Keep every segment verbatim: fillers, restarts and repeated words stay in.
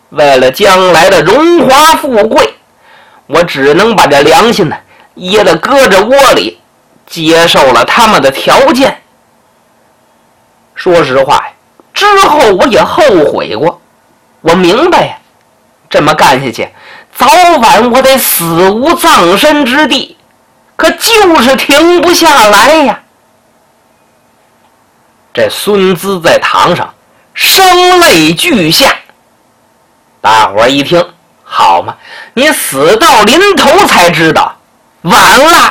为了将来的荣华富贵，我只能把这良心呢掖得搁着窝里，接受了他们的条件。说实话呀，之后我也后悔过。我明白呀，这么干下去，早晚我得死无葬身之地，可就是停不下来呀。这孙资在堂上声泪俱下，大伙儿一听，好嘛，你死到临头才知道，晚了。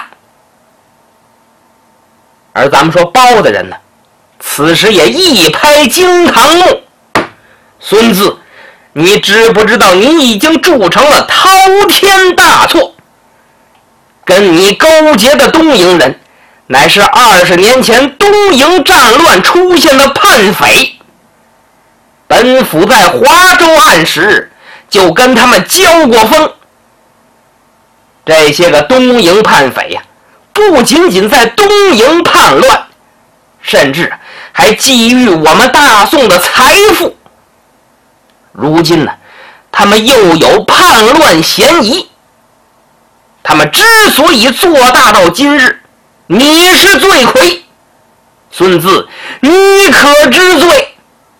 而咱们说包大人呢，此时也一拍惊堂木，孙子，你知不知道你已经铸成了滔天大错？跟你勾结的东瀛人，乃是二十年前东瀛战乱出现的叛匪。本府在华州案时就跟他们交过锋。这些个东瀛叛匪呀、啊，不仅仅在东瀛叛乱，甚至还觊觎我们大宋的财富。如今呢，他们又有叛乱嫌疑。他们之所以做大到今日，你是罪魁，孙子，你可知罪？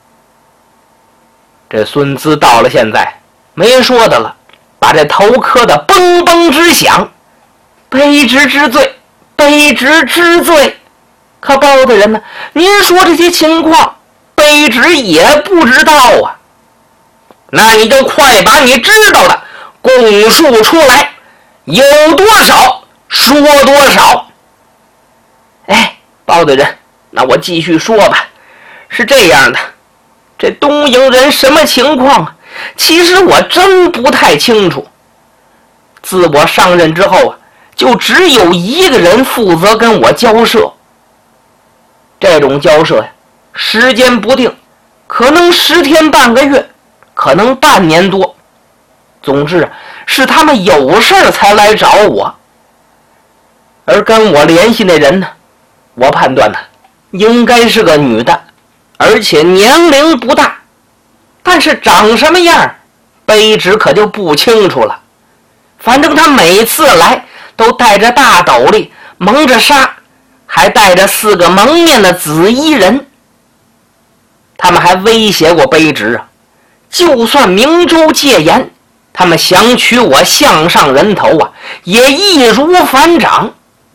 这孙子到了现在没说的了，把这头磕得嘣嘣直响。卑职知罪，卑职知罪。可包大人呢，您说这些情况，卑职也不知道啊。那你就快把你知道的供述出来，有多少说多少。哎，包大人，那我继续说吧。是这样的，这东瀛人什么情况啊？其实我真不太清楚。自我上任之后啊，就只有一个人负责跟我交涉。这种交涉呀，时间不定，可能十天半个月，可能半年多。总之是他们有事才来找我。而跟我联系的人呢，我判断呢，应该是个女的，而且年龄不大，但是长什么样，卑职可就不清楚了。反正她每次来都带着大斗笠，蒙着纱，还带着四个蒙面的紫衣人。他们还威胁过卑职啊，就算明州戒严，他们想取我项上人头啊，也易如反掌。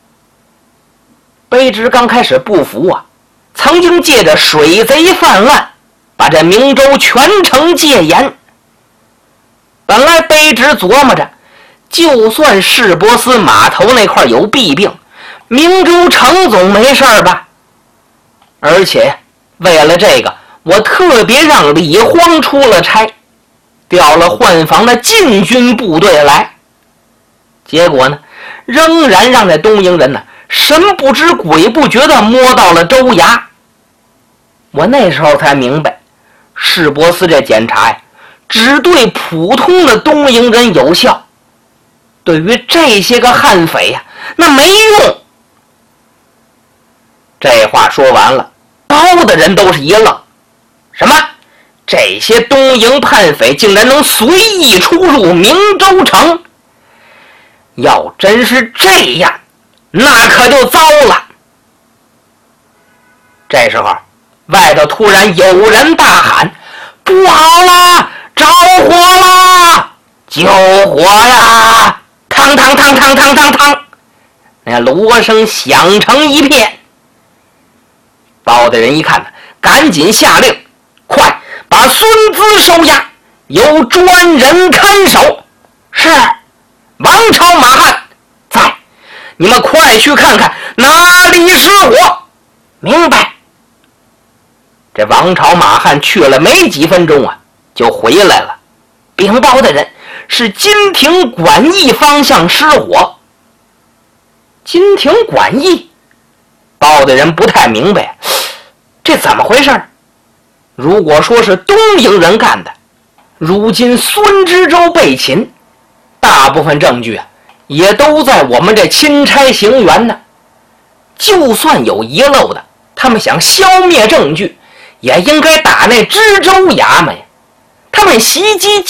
卑职刚开始不服啊，曾经借着水贼泛滥，把这明州全城戒严。本来卑职琢磨着，就算市舶司码头那块有弊病，明州城总没事吧。而且为了这个，我特别让李荒出了差，调了换防的禁军部队来。结果呢，仍然让这东瀛人呢神不知鬼不觉地摸到了州衙。我那时候才明白，市舶司这检查呀，只对普通的东瀛人有效，对于这些个悍匪呀，那没用。这话说完了，包的人都是一愣。什么？这些东瀛叛匪竟然能随意出入明州城？要真是这样，那可就糟了。这时候外头突然有人大喊：不好了，着火了，救火呀！汤汤汤汤汤汤汤，那锣声响成一片。包大人一看，赶紧下令，快把孙资收押，由专人看守。是。王朝马汉在，你们快去看看哪里失火。明白。这王朝马汉去了没几分钟啊，就回来了，禀报的人是金庭馆驿方向失火。金庭馆驿？报的人不太明白，这怎么回事？如果说是东瀛人干的，如今孙知州被擒，大部分证据啊，也都在我们这钦差行辕呢。就算有遗漏的，他们想消灭证据，也应该打那知州衙门呀。他们袭击